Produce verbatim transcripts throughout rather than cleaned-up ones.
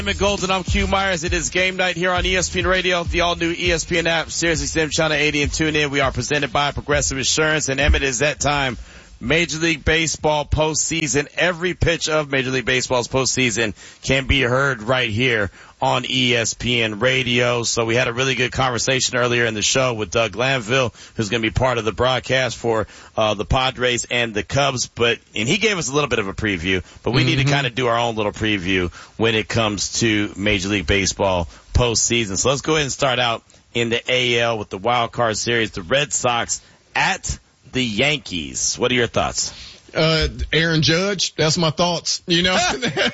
Golden, I'm Q Myers. It is game night here on E S P N Radio, the all-new E S P N app, SiriusXM Channel eighty, and tune in. We are presented by Progressive Insurance, and Emmett, is that time. Major League Baseball postseason. Every pitch of Major League Baseball's postseason can be heard right here on E S P N Radio. So we had a really good conversation earlier in the show with Doug Glanville, who's going to be part of the broadcast for uh the Padres and the Cubs. But and he gave us a little bit of a preview, but we mm-hmm. need to kind of do our own little preview when it comes to Major League Baseball postseason. So let's go ahead and start out in the A L with the wild card series. The Red Sox at the Yankees. What are your thoughts? Uh, Aaron Judge. That's my thoughts. You know,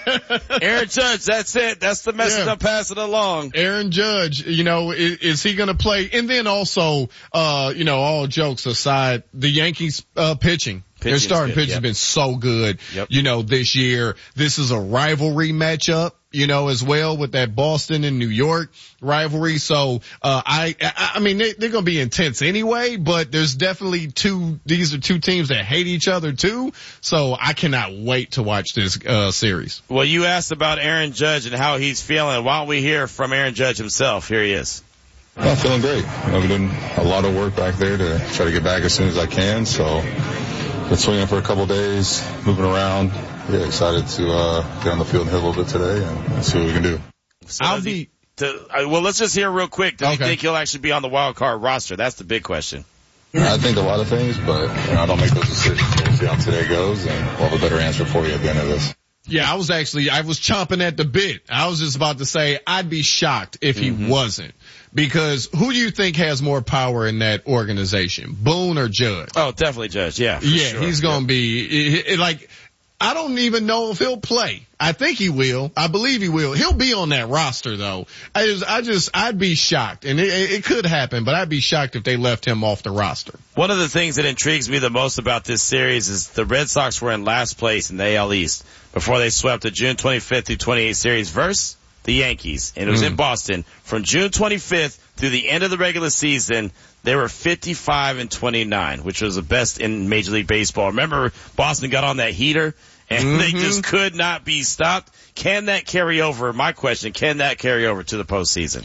Aaron Judge. That's it. That's the message yeah. I'm passing along. Aaron Judge. You know, is, is he going to play? And then also, uh, you know, all jokes aside, the Yankees uh pitching. Pitching Their starting pitch yep. has been so good. Yep. You know, this year. This is a rivalry matchup, you know, as well with that Boston and New York rivalry. So, uh, I, I, I mean, they, they're going to be intense anyway, but there's definitely two, these are two teams that hate each other too. So I cannot wait to watch this, uh, series. Well, you asked about Aaron Judge and how he's feeling. Why don't we hear from Aaron Judge himself? Here he is. I'm feeling great. I've been doing a lot of work back there to try to get back as soon as I can. So, been swinging for a couple of days, moving around. Yeah, excited to uh get on the field and hit a little bit today and see what we can do. So I'll be. He, to, uh, well, let's just hear real quick. Do okay. you think he'll actually be on the wild card roster? That's the big question. I think a lot of things, but you know, I don't make those decisions. We'll see how today goes, and we'll have a better answer for you at the end of this. Yeah, I was actually, I was chomping at the bit. I was just about to say, I'd be shocked if he mm-hmm. wasn't. Because who do you think has more power in that organization? Boone or Judge? Oh, definitely Judge, yeah. Yeah, sure. he's gonna yeah. be, it, it, like, I don't even know if he'll play. I think he will. I believe he will. He'll be on that roster though. I just, I just, I'd be shocked. And it, it could happen, but I'd be shocked if they left him off the roster. One of the things that intrigues me the most about this series is the Red Sox were in last place in the A L East before they swept the June twenty-fifth through twenty-eighth series versus the Yankees. And it was mm. in Boston. From June twenty-fifth through the end of the regular season, they were fifty-five and twenty-nine, which was the best in Major League Baseball. Remember, Boston got on that heater and mm-hmm. they just could not be stopped. Can that carry over? My question, can that carry over to the postseason?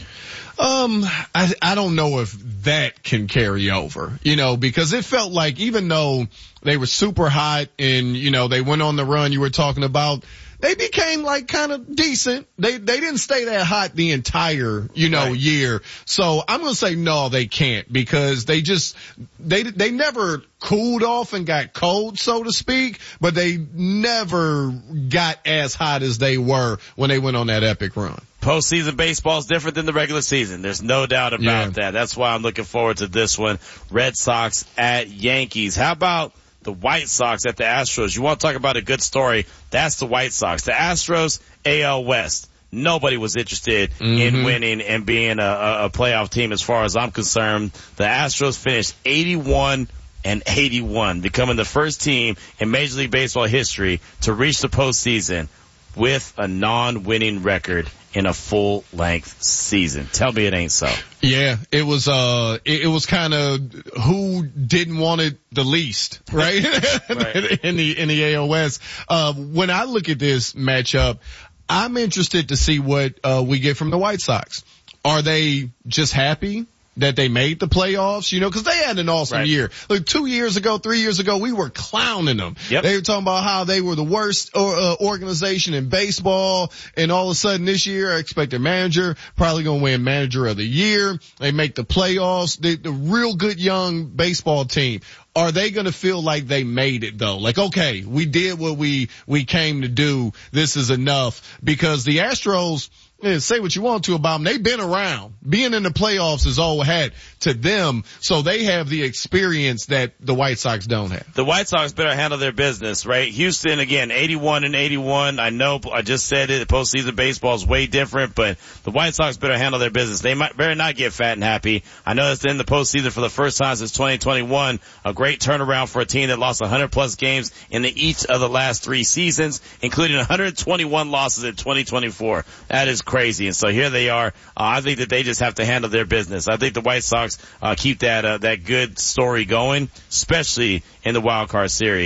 Um, I, I don't know if that can carry over, you know, because it felt like even though they were super hot and, you know, they went on the run you were talking about, they became like kind of decent. They, they didn't stay that hot the entire, you know, right. year. So I'm going to say no, they can't because they just, they, they never cooled off and got cold, so to speak, but they never got as hot as they were when they went on that epic run. Postseason baseball is different than the regular season. There's no doubt about yeah. that. That's why I'm looking forward to this one. Red Sox at Yankees. How about the White Sox at the Astros? You want to talk about a good story? That's the White Sox. The Astros, A L West. Nobody was interested mm-hmm. in winning and being a, a playoff team as far as I'm concerned. The Astros finished eighty-one and eighty-one, becoming the first team in Major League Baseball history to reach the postseason with a non-winning record in a full-length season. Tell me it ain't so. Yeah, it was, uh, it, it was kind of who didn't want it the least, right? right. in the, in the A L West. Uh, when I look at this matchup, I'm interested to see what, uh, we get from the White Sox. Are they just happy that they made the playoffs, you know, cause they had an awesome right. year. Like two years ago, three years ago, we were clowning them. Yep. They were talking about how they were the worst or, uh, organization in baseball. And all of a sudden this year, I expect their manager probably going to win manager of the year. They make the playoffs. The, the real good young baseball team. Are they going to feel like they made it though? Like, okay, we did what we, we came to do. This is enough because the Astros, yeah, say what you want to about them. They've been around. Being in the playoffs is all had to them, so they have the experience that the White Sox don't have. The White Sox better handle their business, right? Houston, again, eighty-one and eighty-one. I know I just said it. Postseason baseball is way different, but the White Sox better handle their business. They might better not get fat and happy. I know it's in the postseason for the first time since twenty twenty-one. A great turnaround for a team that lost one hundred plus games in the, each of the last three seasons, including one hundred twenty-one losses in twenty twenty-four. That is crazy. And so here they are. Uh, I think that they just have to handle their business. I think the White Sox uh, keep that uh, that good story going, especially in the wild card series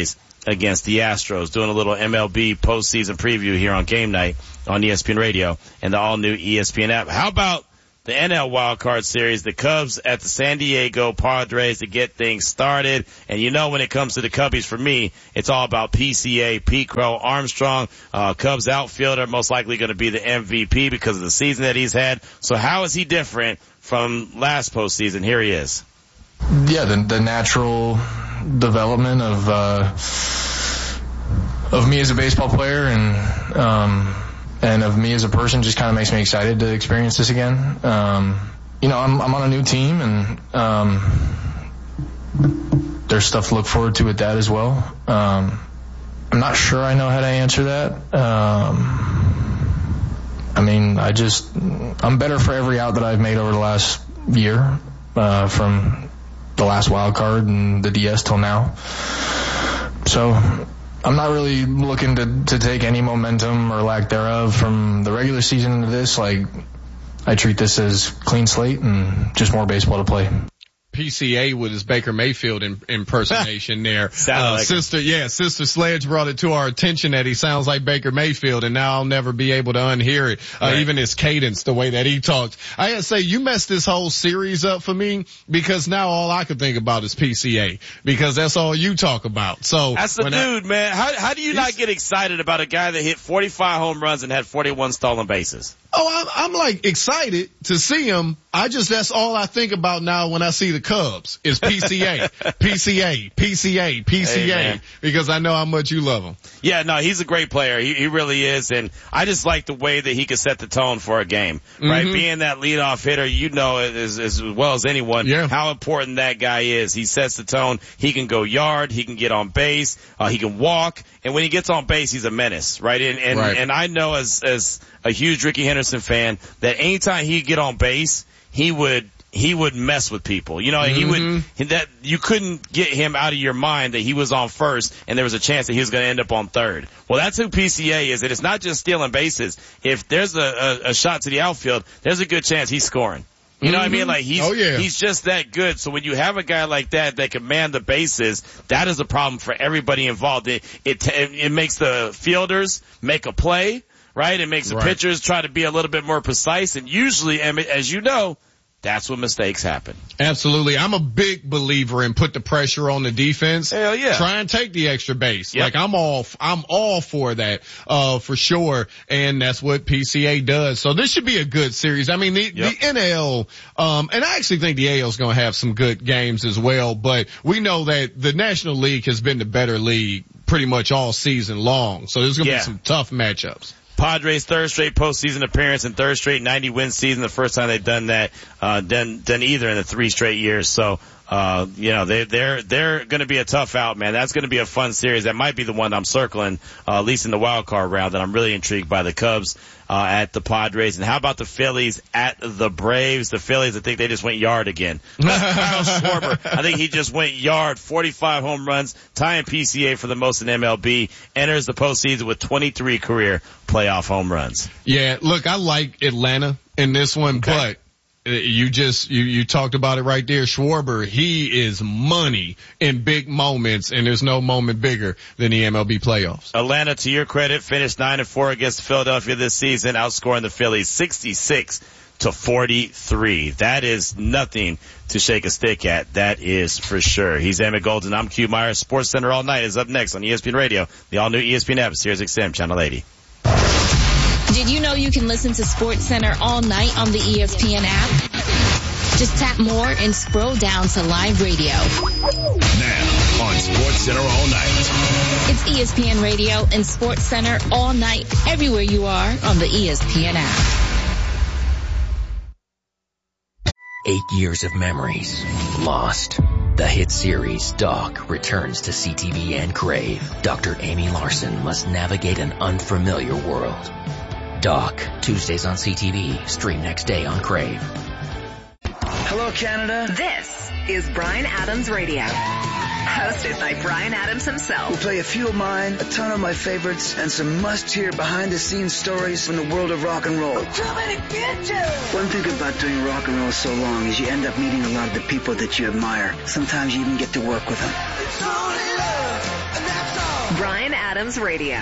against the Astros. Doing a little M L B postseason preview here on Game Night on E S P N Radio and the all-new E S P N app. How about the N L Wildcard Series, the Cubs at the San Diego Padres to get things started. And you know when it comes to the Cubbies, for me, it's all about P C A, Pete Crow Armstrong, uh, Cubs outfielder, most likely going to be the M V P because of the season that he's had. So how is he different from last postseason? Here he is. Yeah, the, the natural development of uh, of me as a baseball player and um, and of me as a person just kind of makes me excited to experience this again. Um, you know, I'm I'm on a new team, and um, there's stuff to look forward to with that as well. Um, I'm not sure I know how to answer that. Um, I mean, I just I'm better for every out that I've made over the last year, uh, from the last wild card and the D S till now. So I'm not really looking to, to take any momentum or lack thereof from the regular season into this. Like, I treat this as clean slate and just more baseball to play. P C A with his Baker Mayfield in, impersonation there. Uh, like sister, yeah, Sister Sledge brought it to our attention that he sounds like Baker Mayfield, and now I'll never be able to unhear it. Uh, right. Even his cadence, the way that he talks. I gotta say, you messed this whole series up for me because now all I could think about is P C A because that's all you talk about. So that's the dude, I, man. How, how do you not get excited about a guy that hit forty-five home runs and had forty-one stolen bases? Oh, I'm, I'm like excited to see him. I just, that's all I think about now when I see the Cubs is P C A, P C A, P C A, P C A, hey, because I know how much you love him. Yeah, no, he's a great player. He, he really is. And I just like the way that he can set the tone for a game, right? Mm-hmm. Being that leadoff hitter, you know as, as well as anyone yeah. how important that guy is. He sets the tone. He can go yard. He can get on base. Uh, he can walk. And when he gets on base, he's a menace, right? And, and, right. and I know as, as a huge Ricky Henderson fan that anytime he'd get on base, he would, he would mess with people. You know, mm-hmm. he would, that, you couldn't get him out of your mind that he was on first and there was a chance that he was going to end up on third. Well, that's who P C A is. And it's not just stealing bases. If there's a, a, a shot to the outfield, there's a good chance he's scoring. You know mm-hmm. what I mean? Like he's, oh, yeah. he's just that good. So when you have a guy like that that can man the bases, that is a problem for everybody involved. It, it, it makes the fielders make a play, right? It makes the right. pitchers try to be a little bit more precise. And usually, as you know, that's when mistakes happen. Absolutely. I'm a big believer in put the pressure on the defense. Hell yeah. Try and take the extra base. Yep. Like I'm all, I'm all for that, uh, for sure. And that's what P C A does. So this should be a good series. I mean, the, yep. the N L, um, and I actually think the A L is going to have some good games as well, but we know that the National League has been the better league pretty much all season long. So there's going to yeah. be some tough matchups. Padres third straight postseason appearance and third straight ninety win season. The first time they've done that, uh, done, done either in the three straight years. So, uh, you know, they, they're, they're going to be a tough out, man. That's going to be a fun series. That might be the one I'm circling, uh, at least in the wild card round, that I'm really intrigued by the Cubs, uh, at the Padres. And how about the Phillies at the Braves? The Phillies, I think they just went yard again. Kyle Schwarber, I think he just went yard, forty-five home runs, tying P C A for the most in M L B, enters the postseason with twenty-three career playoff home runs. Yeah, look, I like Atlanta in this one, okay. but you just, you, you talked about it right there. Schwarber, he is money in big moments, and there's no moment bigger than the M L B playoffs. Atlanta, to your credit, finished nine and four against Philadelphia this season, outscoring the Phillies sixty-six to forty-three. That is nothing to shake a stick at. That is for sure. He's Emmett Golden. I'm Q Myers. Sports Center All Night is up next on E S P N Radio, the all-new E S P N app, Sirius X M, Channel eighty. Did you know you can listen to Sports Center all night on the E S P N app? Just tap more and scroll down to live radio. Now on Sports Center all night. It's E S P N Radio and Sports Center all night, everywhere you are on the E S P N app. Eight years of memories lost. The hit series Doc returns to C T V and Crave. Doctor Amy Larson must navigate an unfamiliar world. Doc, Tuesdays on C T V, stream next day on Crave. Hello, Canada. This is Bryan Adams Radio, hosted by Bryan Adams himself. We'll play a few of mine, a ton of my favorites, and some must-hear behind-the-scenes stories from the world of rock and roll. Too many bitches! One thing about doing rock and roll so long is you end up meeting a lot of the people that you admire. Sometimes you even get to work with them. It's only love, and that's all. Bryan Adams Radio.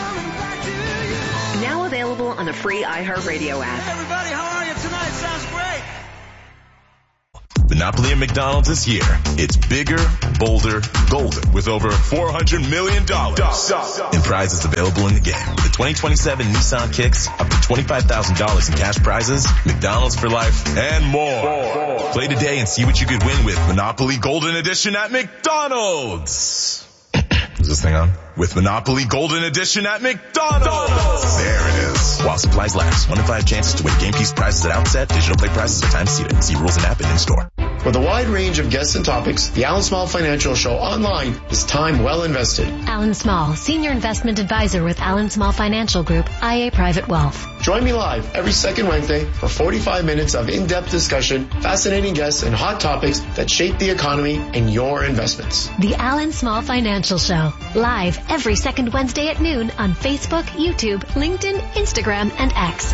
Now available on the free iHeartRadio app. Hey everybody, how are you tonight? Sounds great. Monopoly at McDonald's is here. It's bigger, bolder, golden with over four hundred million dollars in prizes available in the game. The twenty twenty-seven Nissan Kicks, up to twenty-five thousand dollars in cash prizes, McDonald's for life, and more. Play today and see what you could win with Monopoly Golden Edition at McDonald's. Is this thing on? With Monopoly Golden Edition at McDonald's. There it is. While supplies last. One in five chances to win game piece prizes at outset. Digital play prizes are time seated. See rules and app and in store. With a wide range of guests and topics, the Alan Small Financial Show online is time well invested. Alan Small, Senior Investment Advisor with Alan Small Financial Group, I A Private Wealth. Join me live every second Wednesday for forty-five minutes of in-depth discussion, fascinating guests, and hot topics that shape the economy and your investments. The Alan Small Financial Show, live every second Wednesday at noon on Facebook, YouTube, LinkedIn, Instagram, and X.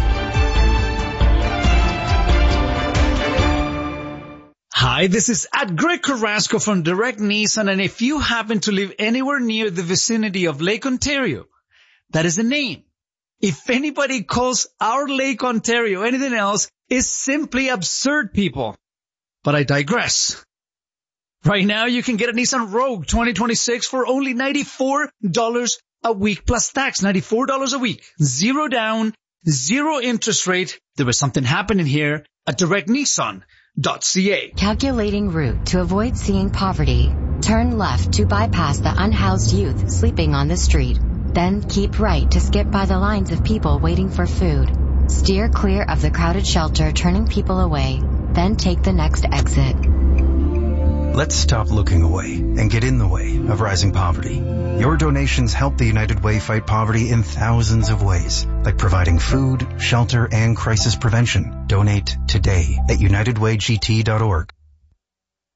Hi, this is at Greg Carrasco from Direct Nissan, and if you happen to live anywhere near the vicinity of Lake Ontario, that is the name. If anybody calls our Lake Ontario anything else, it's simply absurd, people. But I digress. Right now, you can get a Nissan Rogue twenty twenty-six for only ninety-four dollars a week plus tax. ninety-four dollars a week. Zero down, zero interest rate. There was something happening here at Direct Nissan. .ca. Calculating route to avoid seeing poverty. Turn left to bypass the unhoused youth sleeping on the street. Then keep right to skip by the lines of people waiting for food. Steer clear of the crowded shelter turning people away. Then take the next exit. Let's stop looking away and get in the way of rising poverty. Your donations help the United Way fight poverty in thousands of ways, like providing food, shelter, and crisis prevention. Donate today at united way g t dot org.